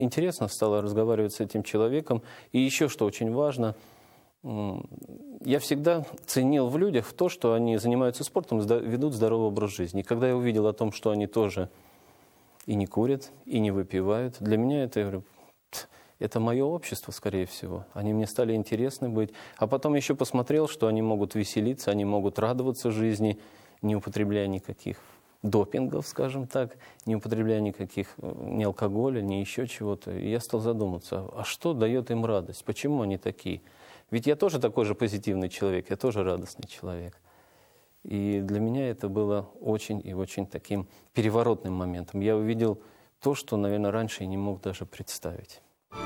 интересно стало разговаривать с этим человеком. И еще, что очень важно, я всегда ценил в людях то, что они занимаются спортом, ведут здоровый образ жизни. И когда я увидел о том, что они тоже и не курят, и не выпивают, для меня это, я говорю, это мое общество, скорее всего. Они мне стали интересны быть. А потом еще посмотрел, что они могут веселиться, они могут радоваться жизни, не употребляя никаких допингов, скажем так, не употребляя никаких ни алкоголя, ни еще чего-то. И я стал задуматься, а что дает им радость? Почему они такие? Ведь я тоже такой же позитивный человек, я тоже радостный человек. И для меня это было очень и очень таким переворотным моментом. Я увидел то, что, наверное, раньше я не мог даже представить.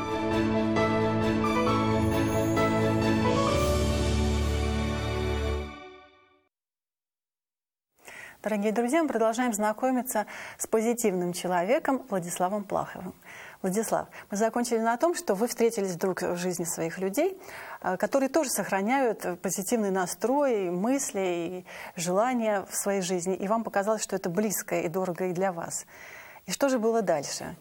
Дорогие друзья, мы продолжаем знакомиться с позитивным человеком Владиславом Плаховым. Владислав, мы закончили на том, что вы встретились вдруг в жизни своих людей, которые тоже сохраняют позитивный настрой, мысли и желания в своей жизни. И вам показалось, что это близко и дорого и для вас. И что же было дальше?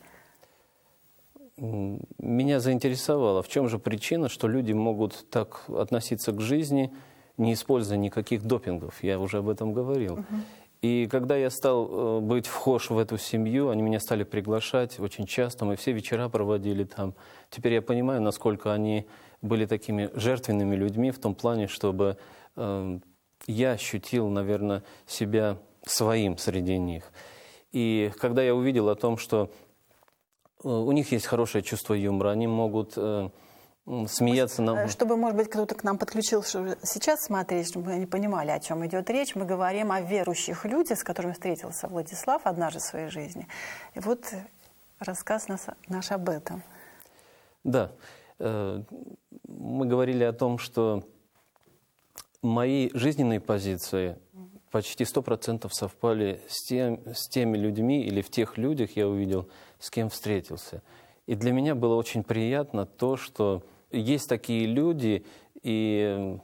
Меня заинтересовало, в чем же причина, что люди могут так относиться к жизни, не используя никаких допингов. Я уже об этом говорил. И когда я стал быть вхож в эту семью, они меня стали приглашать очень часто, мы все вечера проводили там. Теперь я понимаю, насколько они были такими жертвенными людьми в том плане, чтобы я ощутил, наверное, себя своим среди них. И когда я увидел о том, что у них есть хорошее чувство юмора, они могут смеяться. Чтобы, может быть, кто-то к нам подключился сейчас смотреть, чтобы они понимали, о чем идет речь, мы говорим о верующих людях, с которыми встретился Владислав однажды в своей жизни. И вот рассказ наш об этом. Да. Мы говорили о том, что мои жизненные позиции почти 100% совпали с теми людьми или в тех людях я увидел, с кем встретился. И для меня было очень приятно то, что есть такие люди, и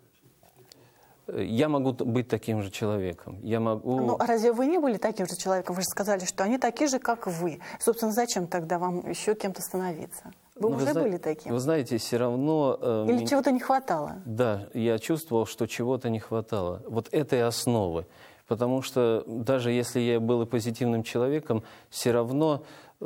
я могу быть таким же человеком. Я могу... Ну, а разве вы не были таким же человеком? Вы же сказали, что они такие же, как вы. Собственно, зачем тогда вам еще кем-то становиться? Вы уже были таким. Вы знаете, все равно... Или чего-то не хватало? Да, я чувствовал, что чего-то не хватало. Вот этой основы. Потому что даже если я был и позитивным человеком, все равно...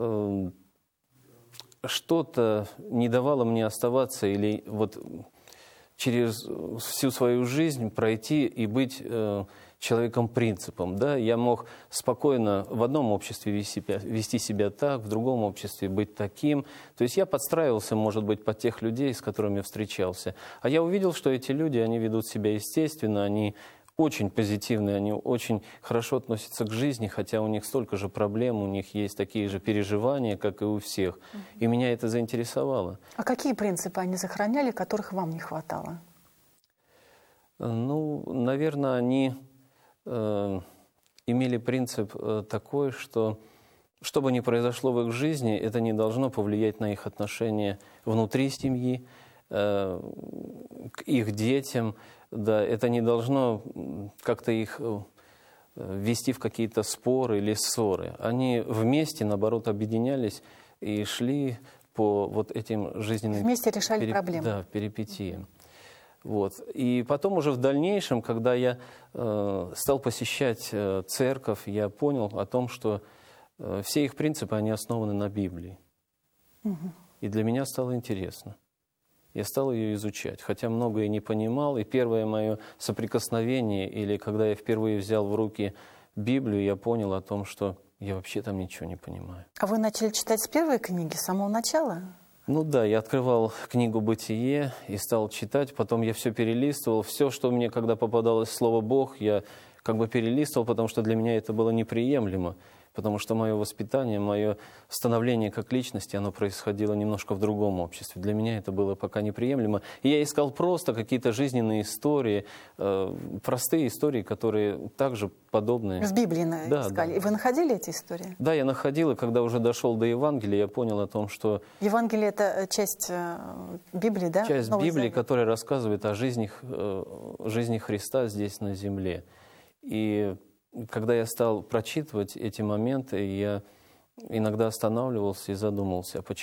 что-то не давало мне оставаться или вот через всю свою жизнь пройти и быть человеком-принципом. Да? Я мог спокойно в одном обществе вести себя так, в другом обществе быть таким. То есть я подстраивался, может быть, под тех людей, с которыми встречался. А я увидел, что эти люди, они ведут себя естественно, они очень позитивные, они очень хорошо относятся к жизни, хотя у них столько же проблем, у них есть такие же переживания, как и у всех. И меня это заинтересовало. А какие принципы они сохраняли, которых вам не хватало? Ну, наверное, они имели принцип такой, что бы ни произошло в их жизни, это не должно повлиять на их отношения внутри семьи, к их детям. Да, это не должно как-то их ввести в какие-то споры или ссоры. Они вместе, наоборот, объединялись и шли по вот этим жизненным... Вместе решали проблемы. Да, перипетиям. Вот. И потом уже в дальнейшем, когда я стал посещать церковь, я понял о том, что все их принципы, они основаны на Библии. И для меня стало интересно. Я стал ее изучать, хотя многое не понимал. И первое мое соприкосновение, или когда я впервые взял в руки Библию, я понял о том, что я вообще там ничего не понимаю. А вы начали читать с первой книги, с самого начала? Ну да, я открывал книгу «Бытие» и стал читать. Потом я все перелистывал. Все, что мне, когда попадалось слово «Бог», я как бы перелистывал, потому что для меня это было неприемлемо. Потому что мое воспитание, мое становление как личности, оно происходило немножко в другом обществе. Для меня это было пока неприемлемо. И я искал просто какие-то жизненные истории, простые истории, которые также подобные. В Библии искали. Да. И вы находили эти истории? Да, я находил, и когда уже дошел до Евангелия, я понял о том, что... Евангелие – это часть Библии, да? Часть Библии, которая рассказывает о жизни Христа здесь на земле. И когда я стал прочитывать эти моменты, я иногда останавливался и задумался, почему